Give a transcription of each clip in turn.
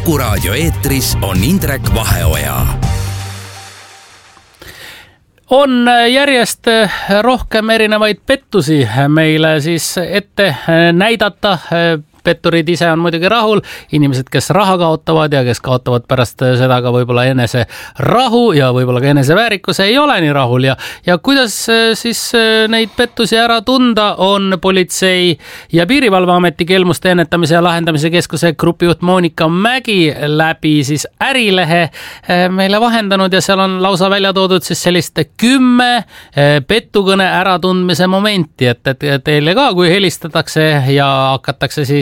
Kuku raadio eetris on Indrek Vaheoja. On järjest rohkem erinevaid pettusi meile siis ette näidata. Petturid ise on muidugi rahul, inimesed, kes raha kaotavad ja kes kaotavad pärast seda ka võib-olla enese rahu ja võib-olla ka enese väärikuse ei ole nii rahul ja kuidas siis neid pettusi ära tunda, on Politsei- ja Piirivalveameti kelmuste ennetamise ja lahendamise keskuse grupijuht Monika Mägi läbi siis Ärilehe meile vahendanud ja seal on lausa välja toodud siis sellist 10 pettukõne äratundmise momenti, et teile ka, kui helistatakse ja hakatakse siis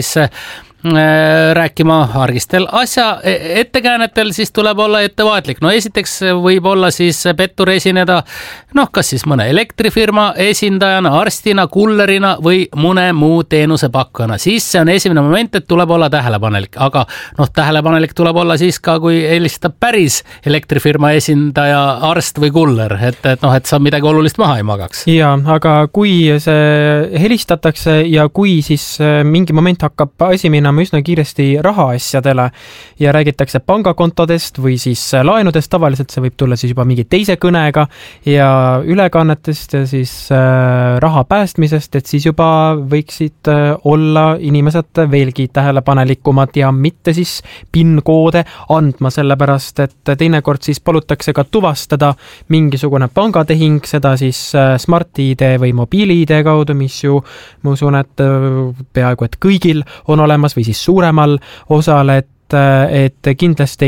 rääkima argistel asja ettekäänetel, siis tuleb olla ettevaatlik. No esiteks võib olla siis pettur esineda kas siis mõne elektrifirma esindajana, arstina, kullerina või mõne muu teenusepakkujana. Siis see on esimene moment, et tuleb olla tähelepanelik, aga tähelepanelik tuleb olla siis ka, kui helistab päris elektrifirma esindaja, arst või kuller, et sa midagi olulist maha ei magaks. Ja, aga kui see helistatakse ja kui siis mingi moment hakkab asi minema üsna kiiresti rahaasjadele ja räägitakse pangakontodest või siis laenudest, tavaliselt see võib tulla siis juba mingi teise kõnega ja ülekannetest ja siis raha päästmisest, et siis juba võiksid olla inimesed veelgi tähelepanelikumad ja mitte siis PIN-koode andma, sellepärast et teinekord siis palutakse ka tuvastada mingisugune pangatehing, seda siis Smart-ID või mobiili-ID kaudu, mis ju ma usun, et peaaegu et kõigil on olemas või siis suuremal osal, et kindlasti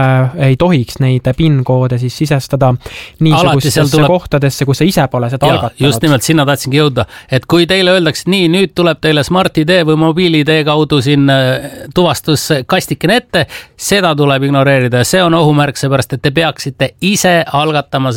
ei tohiks neid PIN-koode siis sisestada niisugustesse kohtadesse, kus sa ise pole seda algatanud. Just nimelt sinna tahtsingi jõuda, et kui teile öeldakse nii, nüüd tuleb teile Smart-ID või mobiili-ID kaudu siin tuvastuskastikene ette, seda tuleb ignoreerida ja see on ohumärk, seepärast, et te peaksite ise algatama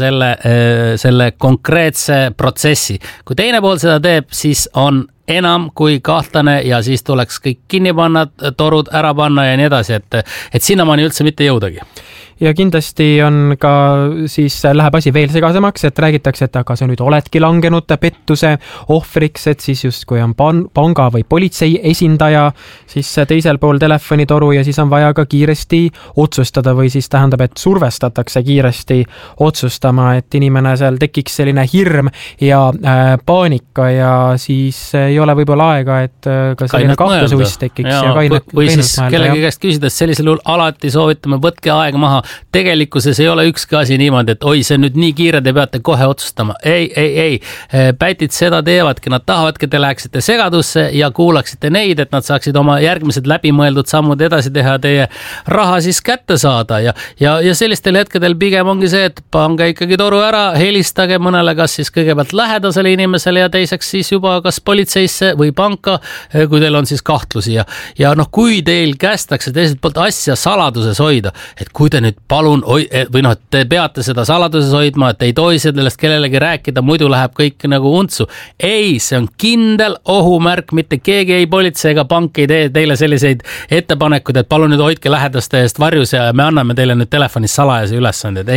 selle konkreetse protsessi. Kui teine pool seda teeb, siis on enam kui kahtlane ja siis tuleks kõik kinni panna, torud ära panna ja nii edasi, et sinnamaani üldse mitte jõudagi. Ja kindlasti on ka siis läheb asi veel segasemaks, et räägitakse, et aga sa nüüd oledki langenud pettuse ohvriks, et siis just kui on panga või politsei esindaja, siis teisel pool telefonitoru ja siis on vaja ka kiiresti otsustada või siis tähendab, et survestatakse kiiresti otsustama, et inimene seal tekiks selline hirm ja paanika ja siis ei ole võib-olla aega, et ka selline kahtluseuss tekiks ja kainet või siis kellegi käest küsida, et sellisel juhul alati soovitame, võtke aeg maha. Tegelikkuses ei ole ükski asi niimoodi, et oi, see nüüd nii kiire, te peate kohe otsustama. Ei. Pätid seda teevadki, nad tahavadki, te läheksite segadusse ja kuulaksite neid, et nad saaksid oma järgmised läbimõeldud sammud edasi teha, teie raha siis kätte saada ja sellistel hetkedel pigem ongi see, et pange ikkagi toru ära, helistage mõnele kas siis kõigepealt lähedasele inimesele ja teiseks siis juba kas politseisse või panka, kui teil on siis kahtlusi ja kui teil kästakse teiselt poolt asja saladuses hoida, et kui te nüüd palun, te peate seda saladuses hoidma, et ei tohi sellest kellelegi rääkida, muidu läheb kõik nagu untsu. Ei, see on kindel ohumärk, mitte keegi ei politsei ega pank ei tee teile selliseid ettepanekuid, et palun nüüd hoidke lähedaste eest varjus ja me anname teile nüüd telefonis salajasi ülesanded.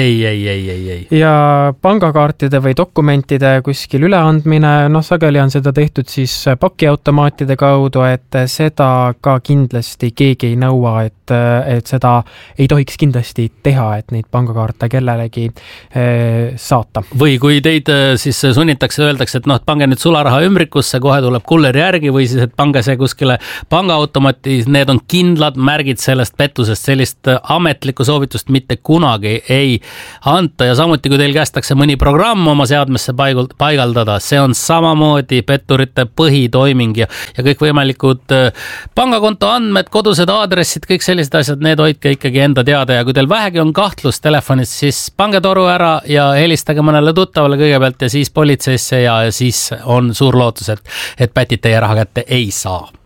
Ei. Ja pangakaartide või dokumentide kuskil üleandmine, sageli on seda tehtud siis pakiautomaatide kaudu, et seda ka kindlasti keegi ei nõua, et seda ei tohiks kindlasti teha, et neid pangakaarte kellelegi saata. Või kui teid siis sunnitakse, öeldakse, et pange nüüd sularaha ümbrikusse, kohe tuleb kuller järgi või siis, et pange see kuskile pangaautomaati, need on kindlad märgid sellest pettusest, sellist ametlikku soovitust mitte kunagi ei anta ja samuti, kui teil kästakse mõni programm oma seadmesse paigaldada, see on samamoodi petturite põhitoiming ja kõikvõimalikud pangakonto andmed, kodused aadressid, kõik sellised asjad, need hoidke ikkagi enda teada ja kui teil vähegi on kahtlus telefonis, siis pange toru ära ja helistage mõnele tuttavale kõigepealt ja siis politseisse ja siis on suur lootus, et pätid teie raha kätte ei saa.